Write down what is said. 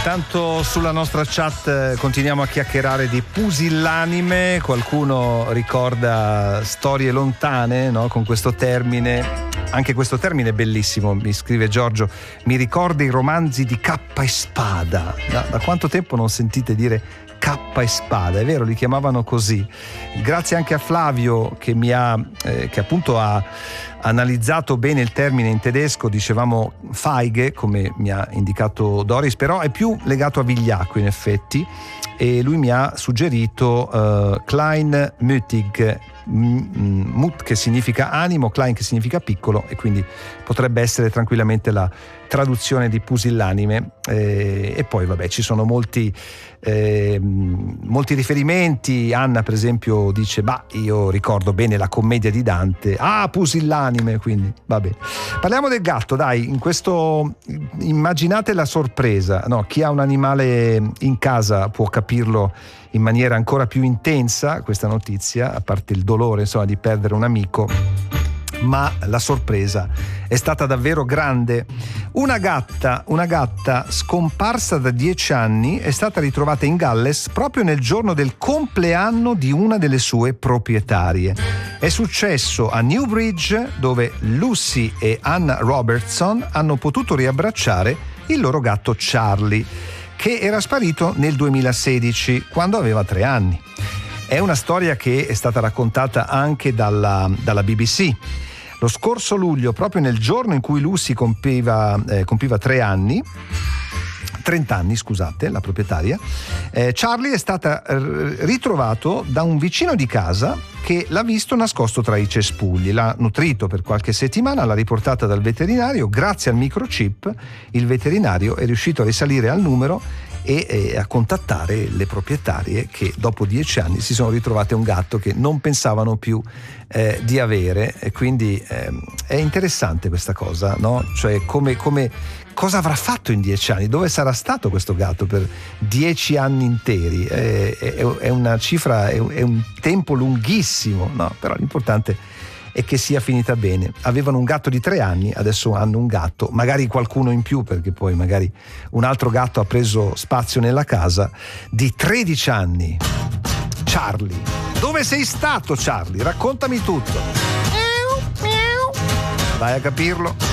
Intanto sulla nostra chat continuiamo a chiacchierare di pusillanime. Qualcuno ricorda storie lontane, no? Con questo termine. Anche questo termine è bellissimo, mi scrive Giorgio. Mi ricorda i romanzi di Cappa e Spada. Da quanto tempo non sentite dire Cappa e Spada? È vero, li chiamavano così. Grazie anche a Flavio che che appunto ha analizzato bene il termine in tedesco. Dicevamo Feige, come mi ha indicato Doris, però è più legato a vigliacco in effetti, e lui mi ha suggerito Kleinmütig, Mut che significa animo, Klein che significa piccolo, e quindi potrebbe essere tranquillamente la traduzione di pusillanime. E poi vabbè, ci sono molti riferimenti. Anna per esempio dice: io ricordo bene la commedia di Dante, pusillanime, quindi vabbè. Parliamo del gatto, dai. In questo, immaginate la sorpresa, no? Chi ha un animale in casa può capirlo in maniera ancora più intensa questa notizia, a parte il dolore insomma di perdere un amico, ma la sorpresa è stata davvero grande. Una gatta scomparsa da 10 anni è stata ritrovata in Galles proprio nel giorno del compleanno di una delle sue proprietarie. È successo a Newbridge, dove Lucy e Anna Robertson hanno potuto riabbracciare il loro gatto Charlie, che era sparito nel 2016 quando aveva 3 anni. È una storia che è stata raccontata anche dalla BBC. Lo scorso luglio, proprio nel giorno in cui Lucy compiva 30 anni, scusate, la proprietaria, Charlie è stata ritrovato da un vicino di casa che l'ha visto nascosto tra i cespugli. L'ha nutrito per qualche settimana, l'ha riportata dal veterinario. Grazie al microchip il veterinario è riuscito a risalire al numero e a contattare le proprietarie, che dopo 10 anni si sono ritrovate un gatto che non pensavano più di avere. E quindi è interessante questa cosa, no? Cioè cosa avrà fatto in 10 anni? Dove sarà stato questo gatto per 10 anni interi? È una cifra, è un tempo lunghissimo, no? Però l'importante è che sia finita bene. Avevano un gatto di 3 anni, adesso hanno un gatto, magari qualcuno in più, perché poi magari un altro gatto ha preso spazio nella casa, di 13 anni. Charlie, dove sei stato, Charlie? Raccontami tutto. Vai a capirlo.